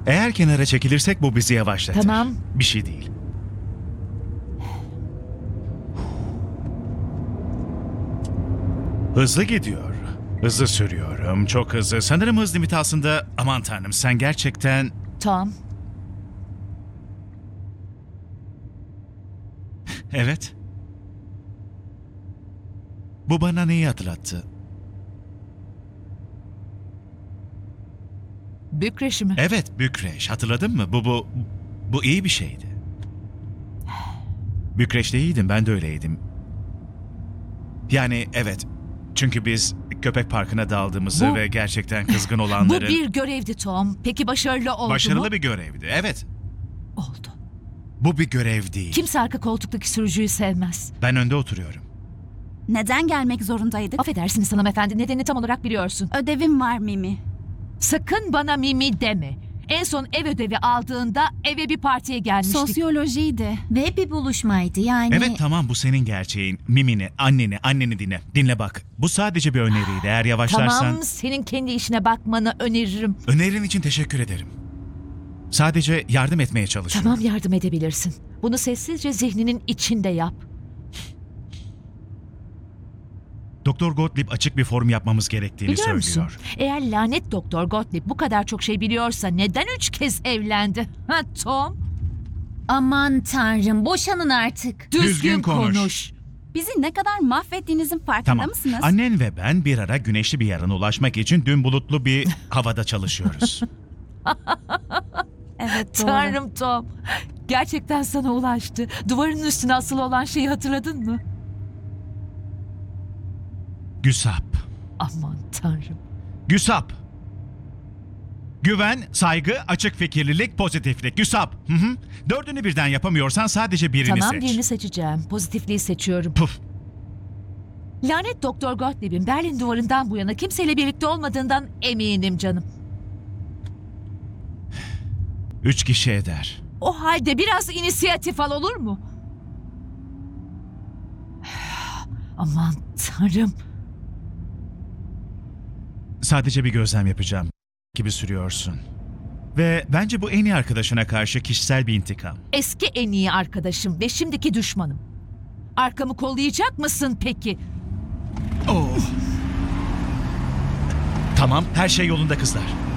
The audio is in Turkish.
Eğer kenara çekilirsek bu bizi yavaşlatır. Tamam. Bir şey değil. Hızlı gidiyor. Hızlı sürüyorum. Çok hızlı. Sanırım hız limiti aslında... Aman tanrım, sen gerçekten... Tom, Evet. Bu bana neyi hatırlattı? Bükreş'i mi? Evet, Bükreş. Hatırladın mı? Bu iyi bir şeydi. Bükreş'te iyiydim, ben de öyleydim. Yani evet. Çünkü biz köpek parkına daldığımızı Bu- ve gerçekten kızgın Bu olanların... bir görevdi Tom. Peki başarılı oldu mu? Başarılı bir görevdi, evet. Oldu. Bu bir görev değil. Kimse arka koltuktaki sürücüyü sevmez. Ben önde oturuyorum. Neden gelmek zorundaydık? Affedersiniz hanımefendi, nedenini tam olarak biliyorsun. Ödevim var Mimi. Sakın bana Mimi deme. En son ev ödevi aldığında eve bir partiye gelmiştik. Sosyolojiydi. Ve bir buluşmaydı yani. Evet tamam, bu senin gerçeğin. Mimini, anneni dinle. Dinle bak. Bu sadece bir öneriydi. Eğer yavaşlarsan... Tamam, senin kendi işine bakmanı öneririm. Önerin için teşekkür ederim. Sadece yardım etmeye çalışıyorum. Tamam, yardım edebilirsin. Bunu sessizce zihninin içinde yap. Doktor Gottlieb açık bir forum yapmamız gerektiğini Biliyor musun? söylüyor. Eğer lanet Doktor Gottlieb bu kadar çok şey biliyorsa neden 3 kez evlendi? Ha Tom? Aman tanrım, boşanın artık. Düzgün konuş. Bizi ne kadar mahvettiğinizin farkında Tamam. mısınız? Annen ve ben bir ara güneşli bir yarına ulaşmak için dün bulutlu bir havada çalışıyoruz. Evet doğru. Tanrım Tom. Gerçekten sana ulaştı. Duvarın üstüne asılı olan şeyi hatırladın mı? GÜSAP. Aman Tanrım. GÜSAP. Güven, saygı, açık fikirlilik, pozitiflik. GÜSAP. Hı hı. Dördünü birden yapamıyorsan sadece birini Tamam, seç. birini seçeceğim. Pozitifliği seçiyorum. Puf. Lanet Doktor Gottlieb'in Berlin duvarından bu yana kimseyle birlikte olmadığından eminim canım. 3 kişi eder. O halde biraz inisiyatif al, olur mu? Aman Tanrım. Sadece bir gözlem yapacağım gibi sürüyorsun. Ve bence bu en iyi arkadaşına karşı kişisel bir intikam. Eski en iyi arkadaşım ve şimdiki düşmanım. Arkamı kollayacak mısın peki? Oh. Tamam, her şey yolunda kızlar.